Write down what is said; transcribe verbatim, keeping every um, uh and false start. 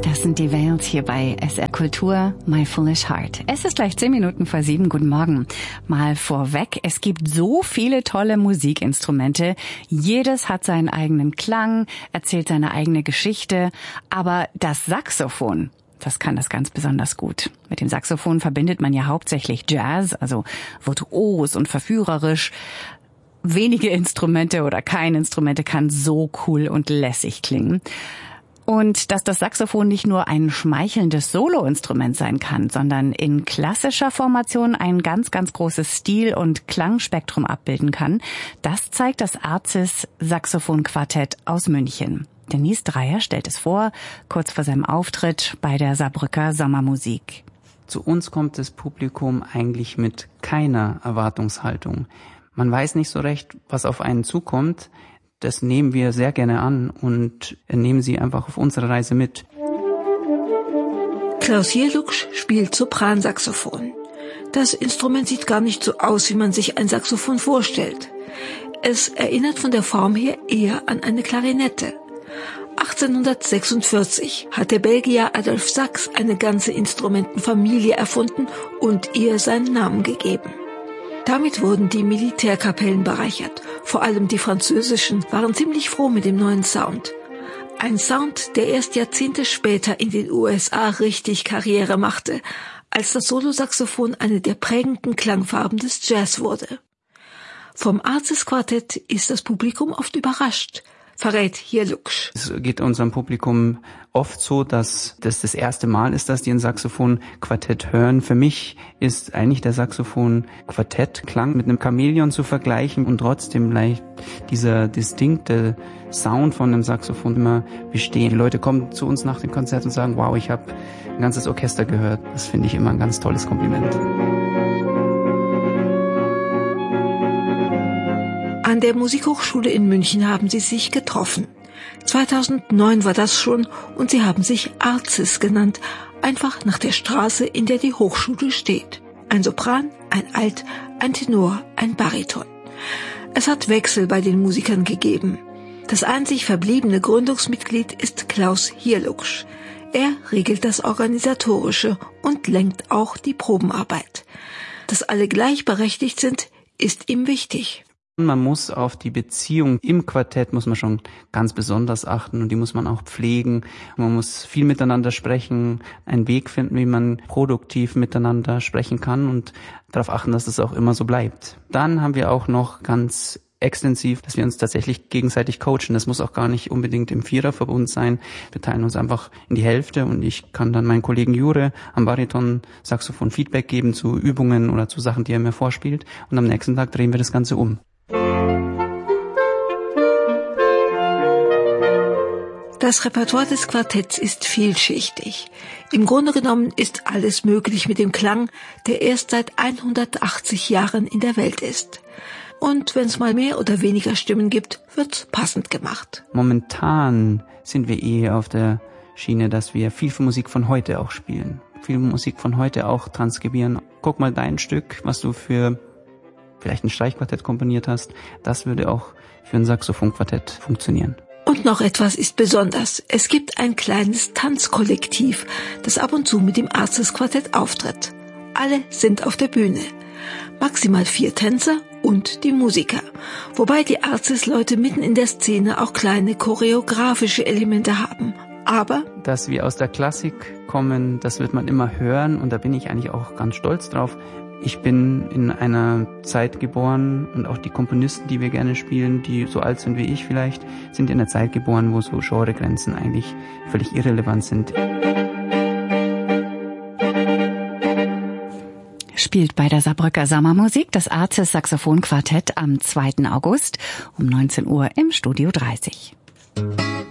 Das sind die Veils hier bei S R Kultur, My Foolish Heart. Es ist gleich zehn Minuten vor sieben. Guten Morgen. Mal vorweg, es gibt so viele tolle Musikinstrumente. Jedes hat seinen eigenen Klang, erzählt seine eigene Geschichte. Aber das Saxophon, das kann das ganz besonders gut. Mit dem Saxophon verbindet man ja hauptsächlich Jazz, also virtuos und verführerisch. Wenige Instrumente oder kein Instrumente kann so cool und lässig klingen. Und dass das Saxophon nicht nur ein schmeichelndes Soloinstrument sein kann, sondern in klassischer Formation ein ganz, ganz großes Stil- und Klangspektrum abbilden kann, das zeigt das Arzys Saxophonquartett aus München. Denise Dreyer stellt es vor, kurz vor seinem Auftritt bei der Saarbrücker Sommermusik. Zu uns kommt das Publikum eigentlich mit keiner Erwartungshaltung. Man weiß nicht so recht, was auf einen zukommt. Das nehmen wir sehr gerne an und nehmen sie einfach auf unsere Reise mit. Klaus Hierluksch spielt Sopransaxophon. Das Instrument sieht gar nicht so aus, wie man sich ein Saxophon vorstellt. Es erinnert von der Form her eher an eine Klarinette. achtzehnhundertsechsundvierzig hat der Belgier Adolphe Sax eine ganze Instrumentenfamilie erfunden und ihr seinen Namen gegeben. Damit wurden die Militärkapellen bereichert. Vor allem die französischen waren ziemlich froh mit dem neuen Sound. Ein Sound, der erst Jahrzehnte später in den U S A richtig Karriere machte, als das Solosaxophon eine der prägenden Klangfarben des Jazz wurde. Vom Arzys Quartett ist das Publikum oft überrascht, verrät Hierluksch. Es geht unserem Publikum oft so, dass das das erste Mal ist, dass die ein Saxophon-Quartett hören. Für mich ist eigentlich der Saxophon-Quartett-Klang mit einem Chamäleon zu vergleichen und trotzdem leicht dieser distinkte Sound von einem Saxophon immer bestehen. Die Leute kommen zu uns nach dem Konzert und sagen, wow, ich habe ein ganzes Orchester gehört. Das finde ich immer ein ganz tolles Kompliment. An der Musikhochschule in München haben sie sich getroffen. zweitausendneun war das schon und sie haben sich Arzys genannt, einfach nach der Straße, in der die Hochschule steht. Ein Sopran, ein Alt, ein Tenor, ein Bariton. Es hat Wechsel bei den Musikern gegeben. Das einzig verbliebene Gründungsmitglied ist Klaus Hierluksch. Er regelt das Organisatorische und lenkt auch die Probenarbeit. Dass alle gleichberechtigt sind, ist ihm wichtig. Man muss auf die Beziehung im Quartett muss man schon ganz besonders achten und die muss man auch pflegen. Man muss viel miteinander sprechen, einen Weg finden, wie man produktiv miteinander sprechen kann und darauf achten, dass es auch immer so bleibt. Dann haben wir auch noch ganz extensiv, dass wir uns tatsächlich gegenseitig coachen. Das muss auch gar nicht unbedingt im Viererverbund sein. Wir teilen uns einfach in die Hälfte und ich kann dann meinen Kollegen Jure am Bariton Saxophon Feedback geben zu Übungen oder zu Sachen, die er mir vorspielt und am nächsten Tag drehen wir das Ganze um. Das Repertoire des Quartetts ist vielschichtig. Im Grunde genommen ist alles möglich mit dem Klang, der erst seit hundertachtzig Jahren in der Welt ist. Und wenn es mal mehr oder weniger Stimmen gibt, wird's passend gemacht. Momentan sind wir eh auf der Schiene, dass wir viel für Musik von heute auch spielen. Viel Musik von heute auch transkribieren. Guck mal dein Stück, was du für vielleicht ein Streichquartett komponiert hast. Das würde auch für ein Saxophonquartett funktionieren. Und noch etwas ist besonders. Es gibt ein kleines Tanzkollektiv, das ab und zu mit dem Arzys Quartett auftritt. Alle sind auf der Bühne. Maximal vier Tänzer und die Musiker. Wobei die Arzys-Leute mitten in der Szene auch kleine choreografische Elemente haben. Aber dass wir aus der Klassik kommen, das wird man immer hören und da bin ich eigentlich auch ganz stolz drauf. Ich bin in einer Zeit geboren und auch die Komponisten, die wir gerne spielen, die so alt sind wie ich vielleicht, sind in einer Zeit geboren, wo so Genregrenzen eigentlich völlig irrelevant sind. Spielt bei der Saarbrücker Sommermusik das Arzys Saxophonquartett am zweiten August um neunzehn Uhr im Studio dreißig.